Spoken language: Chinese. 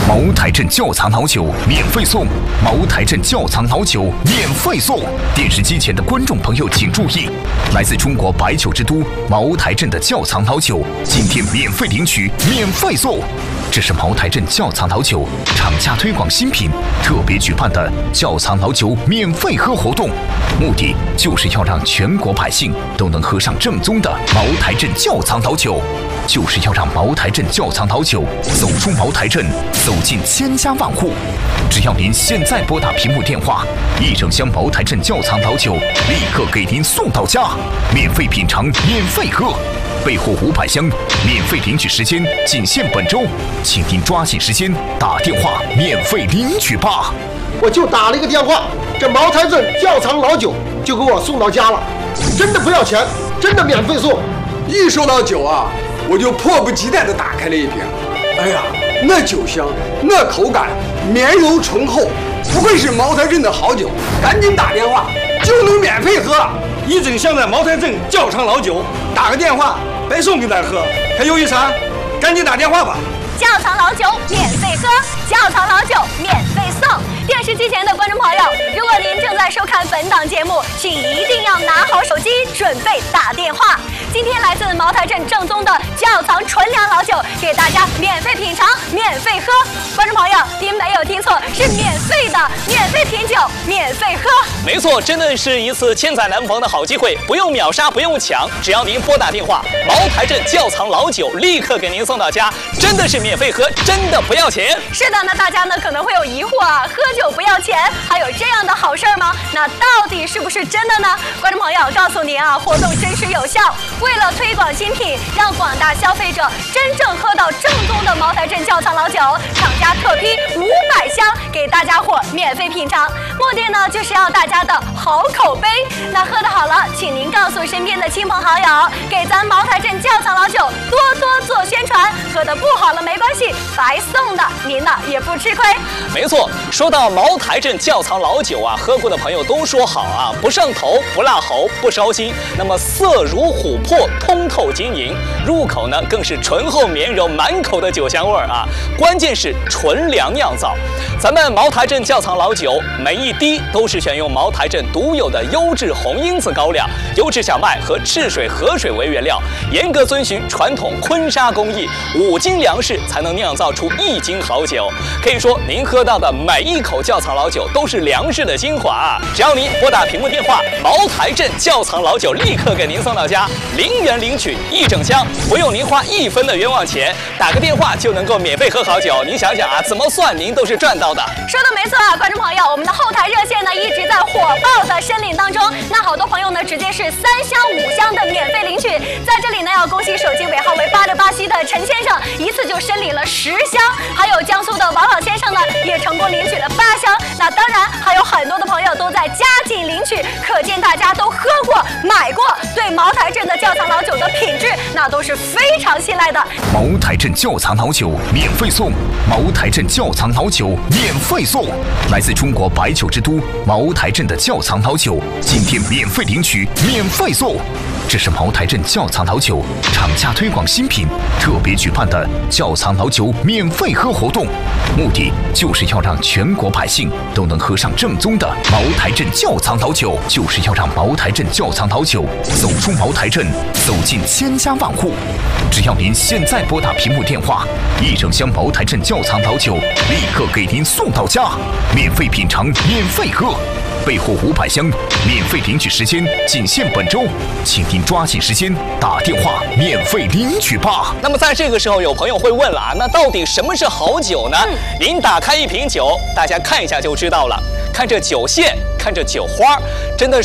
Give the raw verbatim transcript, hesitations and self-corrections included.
茅台镇窖藏老酒免费送，茅台镇窖藏老酒免费送。电视机前的观众朋友请注意，来自中国白酒之都茅台镇的窖藏老酒，今天免费领取，免费送。这是茅台镇窖藏老酒厂家推广新品特别举办的窖藏老酒免费喝活动，目的就是要让全国百姓都能喝上正宗的茅台镇窖藏老酒，就是要让茅台镇窖藏老酒走出茅台镇，走进千家万户。只要您现在拨打屏幕电话，一整箱茅台镇窖藏老酒立刻给您送到家，免费品尝，免费喝。备货五百箱，免费领取时间仅限本周，请您抓紧时间打电话免费领取吧。 我就打了一个电话，这茅台镇窖藏老酒就给我送到家了，真的不要钱，真的免费送。 一说到酒啊，我就迫不及待地打开了一瓶。哎呀，那酒香，那口感，绵柔醇厚，不愧是茅台镇的好酒，赶紧打电话就能免费喝。 一整箱的茅台镇窖藏老酒，打个电话白送给咱喝，还犹豫啥？赶紧打电话吧！ 窖藏老酒免费喝，窖藏老酒免费送。电视机前的观众朋友，如果您正在收看本档节目，请一定要拿好手机，准备打电话。今天来自茅台镇正宗的窖藏纯粮老酒，给大家免费品尝，免费喝。观众朋友，您没有听错，是免费的，免费品酒，免费喝。 没错，真的是一次千载难逢的好机会，不用秒杀，不用抢，只要您拨打电话，茅台镇窖藏老酒立刻给您送到家，真的是免费喝，真的不要钱。 是的，那大家呢可能会有疑惑啊，喝酒不要钱，还有这样的好事吗？那到底是不是真的呢？观众朋友，告诉您啊，活动真实有效。为了推广新品，让广大消费者真正喝到正宗的茅台镇窖藏老酒，厂家特批五百箱给大家伙免费品尝，目的呢就是要大家的好口碑。那喝得好了，请您告诉身边的亲朋好友，给咱茅台镇窖藏老酒多多做宣传。喝得不好了没关系，白送的您呢也不吃亏。 没错，说到茅台镇窖藏老酒啊，喝过的朋友都说好啊，不上头，不辣喉，不烧心，那么色如琥珀，通透晶莹，入口呢更是醇厚绵柔，满口的酒香味儿啊。关键是纯粮酿造，咱们茅台镇窖藏老酒每一滴都是选用茅台镇独有的优质红缨子高粱、优质小麦和赤水河水为原料，严格遵循传统坤沙工艺，五斤粮食才能酿造出一斤好酒。可以说，您喝到的每一口窖藏老酒都是粮食的精华啊！只要您拨打屏幕电话，茅台镇窖藏老酒立刻给您送到家，零元领取一整箱，不用您花一分的冤枉钱，打个电话就能够免费喝好酒。您想想啊，怎么算您都是赚到的。 说的没错啊，观众朋友，我们的后台热线呢一直在火爆的申领当中。那好多朋友呢直接是三箱五箱的免费领取，在这里呢要恭喜手机尾号为八六八七的陈先生，一次就申领了十箱，还有江苏的王老先生呢也成功领取了八箱。那当然还有很多的朋友都在加紧领取，可见大家都喝过、买过，对茅台镇的窖藏老酒的品质那都是非常信赖的。 茅台镇窖藏老酒免费送，茅台镇窖藏老酒免费送。来自中国白酒之都茅台镇的窖藏老酒，今天免费领取，免费送。这是茅台镇窖藏老酒厂家推广新品特别举办的窖藏老酒免费喝活动，目的就是要让全国百姓都能喝上正宗的茅台镇窖藏老酒，就是要让茅台镇窖藏老酒走出茅台镇，走进千家万户。只要您现在拨打屏幕电话，一整箱茅台镇窖藏老酒立刻给您送到家，免费品尝，免费喝。备货五百箱，免费领取时间仅限本周，请您抓紧时间打电话免费领取吧。 那么在这个时候，有朋友会问了啊，那到底什么是好酒呢？嗯、您打开一瓶酒，大家看一下就知道了。看这酒线，看这酒花，真的是。